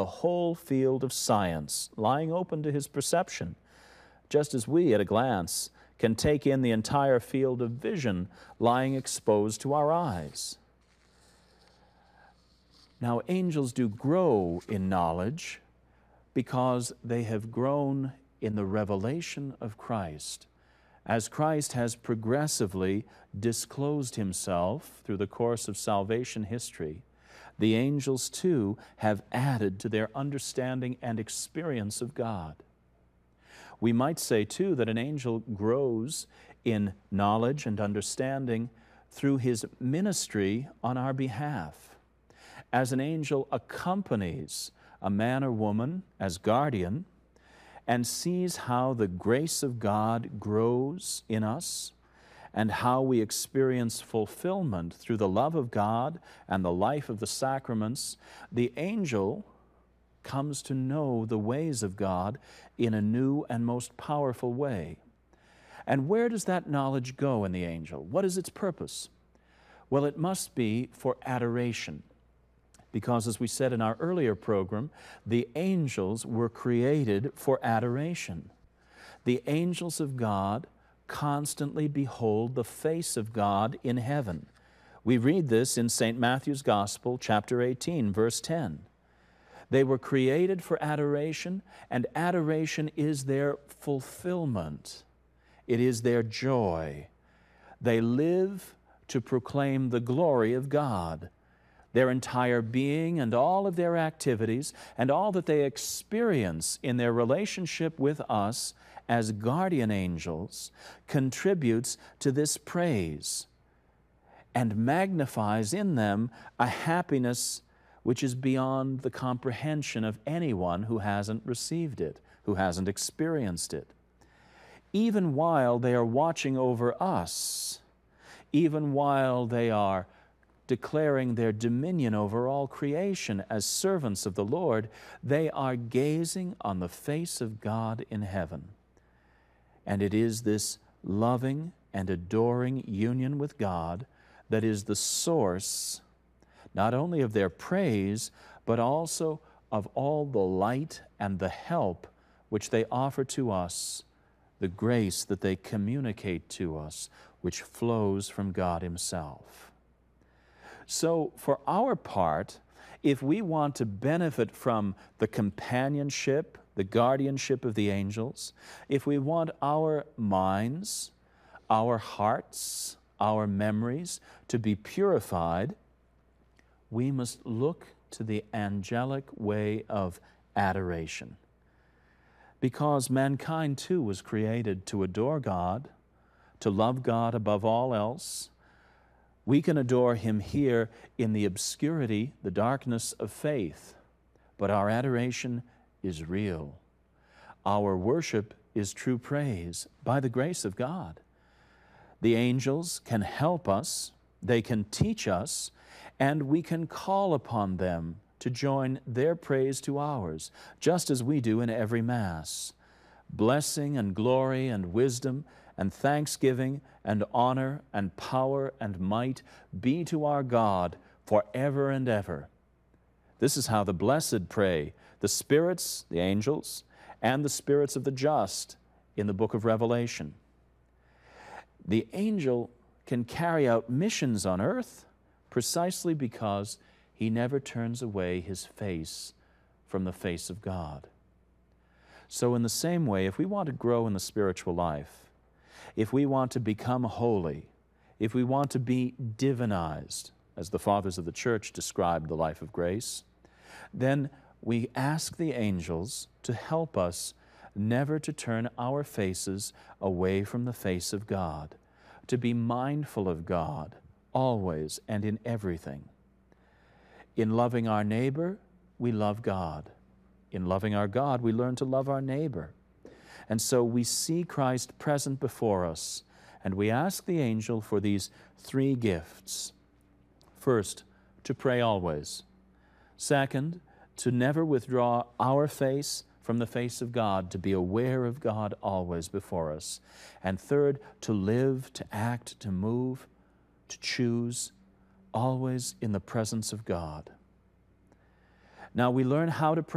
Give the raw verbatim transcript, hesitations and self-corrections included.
whole field of science lying open to his perception, just as we, at a glance, can take in the entire field of vision lying exposed to our eyes. Now, angels do grow in knowledge because they have grown in the revelation of Christ. As Christ has progressively disclosed himself through the course of salvation history, the angels too have added to their understanding and experience of God. We might say too that an angel grows in knowledge and understanding through his ministry on our behalf. As an angel accompanies a man or woman as guardian and sees how the grace of God grows in us and how we experience fulfillment through the love of God and the life of the sacraments, the angel comes to know the ways of God in a new and most powerful way. And where does that knowledge go in the angel? What is its purpose? Well, it must be for adoration. Because, as we said in our earlier program, the angels were created for adoration. The angels of God constantly behold the face of God in heaven. We read this in Saint Matthew's Gospel, chapter eighteen, verse ten. They were created for adoration, and adoration is their fulfillment. It is their joy. They live to proclaim the glory of God. Their entire being and all of their activities and all that they experience in their relationship with us as guardian angels contributes to this praise and magnifies in them a happiness which is beyond the comprehension of anyone who hasn't received it, who hasn't experienced it. Even while they are watching over us, even while they are declaring their dominion over all creation as servants of the Lord, they are gazing on the face of God in heaven. And it is this loving and adoring union with God that is the source not only of their praise, but also of all the light and the help which they offer to us, the grace that they communicate to us, which flows from God Himself. So, for our part, if we want to benefit from the companionship, the guardianship of the angels, if we want our minds, our hearts, our memories to be purified, we must look to the angelic way of adoration. Because mankind too was created to adore God, to love God above all else. We can adore Him here in the obscurity, the darkness of faith, but our adoration is real. Our worship is true praise by the grace of God. The angels can help us, they can teach us, and we can call upon them to join their praise to ours, just as we do in every Mass. Blessing and glory and wisdom and thanksgiving and honor and power and might be to our God forever and ever. This is how the blessed pray, the spirits, the angels, and the spirits of the just in the book of Revelation. The angel can carry out missions on earth precisely because he never turns away his face from the face of God. So in the same way, if we want to grow in the spiritual life, if we want to become holy, if we want to be divinized, as the fathers of the church described the life of grace, then we ask the angels to help us never to turn our faces away from the face of God, to be mindful of God always and in everything. In loving our neighbor, we love God. In loving our God, we learn to love our neighbor. And so we see Christ present before us, and we ask the angel for these three gifts. First, to pray always. Second, to never withdraw our face from the face of God, to be aware of God always before us. And third, to live, to act, to move, to choose, always in the presence of God. Now we learn how to pray.